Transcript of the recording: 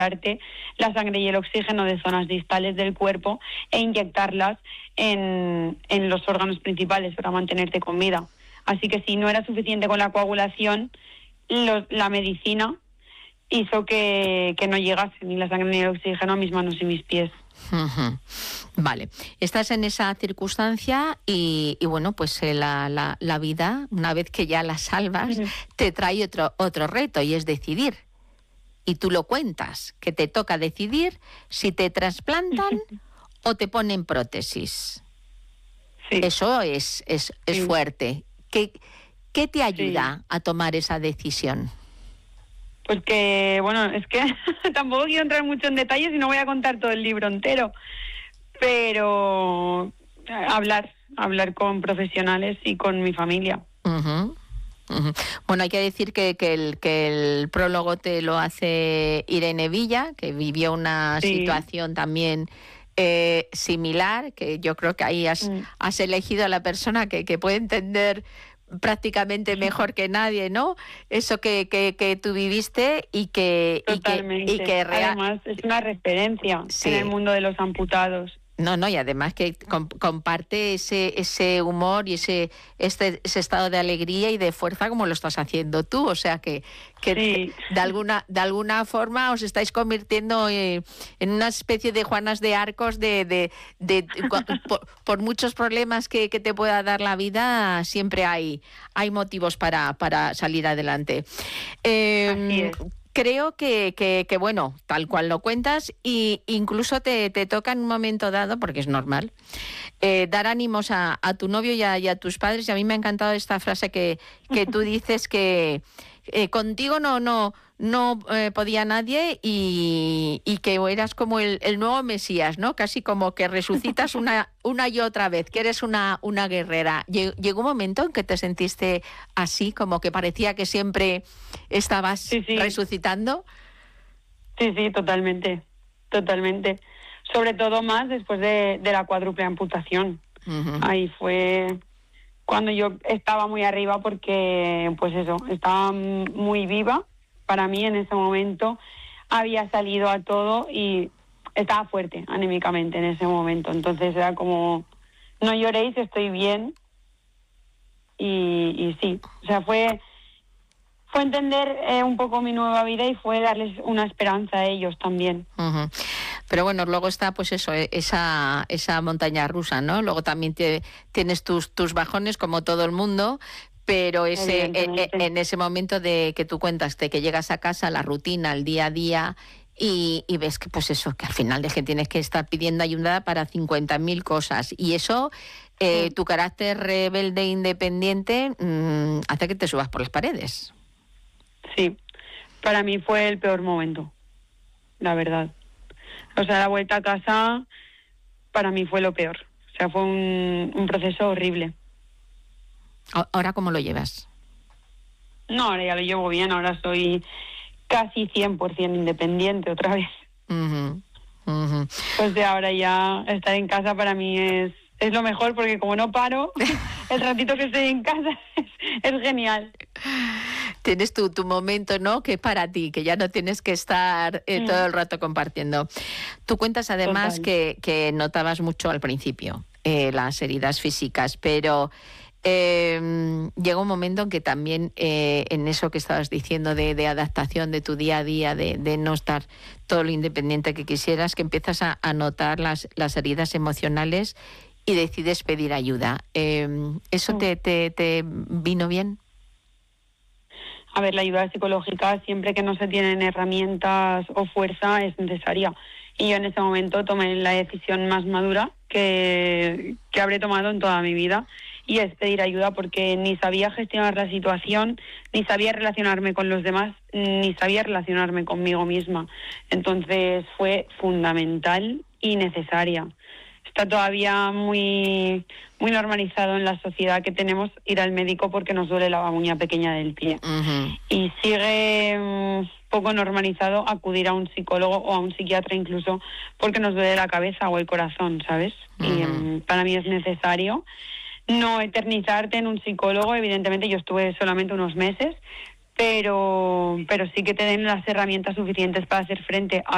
darte la sangre y el oxígeno de zonas distales del cuerpo e inyectarlas en los órganos principales para mantenerte con vida. Así que si no era suficiente con la coagulación, la medicina hizo que no llegase ni la sangre ni el oxígeno a mis manos y mis pies. Uh-huh. Vale, estás en esa circunstancia y bueno, pues la vida, una vez que ya la salvas, te trae otro reto, y es decidir. Y tú lo cuentas, que te toca decidir si te trasplantan o te ponen prótesis. Sí. Eso es fuerte. ¿Qué te ayuda a tomar esa decisión? Pues que, bueno, es que tampoco quiero entrar mucho en detalles y no voy a contar todo el libro entero, pero hablar con profesionales y con mi familia. Uh-huh. Uh-huh. Bueno, hay que decir que el prólogo te lo hace Irene Villa, que vivió una situación también similar, que yo creo que ahí has elegido a la persona que puede entender prácticamente mejor que nadie, ¿no? Eso que tú viviste y que además es una referencia en el mundo de los amputados. No, y además que comparte ese humor y ese estado de alegría y de fuerza como lo estás haciendo tú, o sea que de alguna forma os estáis convirtiendo en una especie de Juanas de Arcos por muchos problemas que te pueda dar la vida, siempre hay motivos para salir adelante. Así es. Creo que bueno, tal cual lo cuentas, y incluso te toca en un momento dado, porque es normal, dar ánimos a tu novio y a tus padres. Y a mí me ha encantado esta frase que tú dices, que contigo no podía nadie, y que eras como el nuevo Mesías, ¿no? Casi como que resucitas una y otra vez, que eres una guerrera. ¿Llegó un momento en que te sentiste así, como que parecía que siempre estabas resucitando? Sí, totalmente. Sobre todo más después de la cuádruple amputación. Uh-huh. Ahí fue cuando yo estaba muy arriba, porque pues eso, estaba muy viva. Para mí en ese momento había salido a todo y estaba fuerte anímicamente en ese momento. Entonces era como, no lloréis, estoy bien. Y sí, o sea, fue entender un poco mi nueva vida y fue darles una esperanza a ellos también. Uh-huh. Pero bueno, luego está pues eso, esa montaña rusa, ¿no? Luego también tienes tus bajones, como todo el mundo. Pero en ese momento de que tú cuentas, de que llegas a casa, la rutina, el día a día, y ves que pues eso, que al final es que tienes que estar pidiendo ayuda para 50.000 cosas. Y eso, tu carácter rebelde e independiente, hace que te subas por las paredes. Sí, para mí fue el peor momento, la verdad. O sea, la vuelta a casa para mí fue lo peor. O sea, fue un proceso horrible. ¿Ahora cómo lo llevas? No, ahora ya lo llevo bien, ahora soy casi 100% independiente otra vez. Uh-huh. Uh-huh. Pues de ahora ya estar en casa para mí es lo mejor, porque como no paro, el ratito que estoy en casa es genial. Tienes tu momento, ¿no?, que es para ti, que ya no tienes que estar todo el rato compartiendo. Tú cuentas además que notabas mucho al principio las heridas físicas, pero llega un momento en que también en eso que estabas diciendo de adaptación de tu día a día, de no estar todo lo independiente que quisieras, que empiezas a notar las heridas emocionales y decides pedir ayuda. ¿Eso te vino bien? A ver, la ayuda psicológica, siempre que no se tienen herramientas o fuerza, es necesaria. Y yo en ese momento tomé la decisión más madura que habré tomado en toda mi vida, y es pedir ayuda, porque ni sabía gestionar la situación, ni sabía relacionarme con los demás, ni sabía relacionarme conmigo misma. Entonces fue fundamental y necesaria. Está todavía muy normalizado en la sociedad que tenemos ir al médico porque nos duele la uña pequeña del pie. Uh-huh. Y sigue poco normalizado acudir a un psicólogo o a un psiquiatra incluso porque nos duele la cabeza o el corazón, ¿sabes? Uh-huh. Y para mí es necesario no eternizarte en un psicólogo. Evidentemente yo estuve solamente unos meses, pero sí que te den las herramientas suficientes para hacer frente a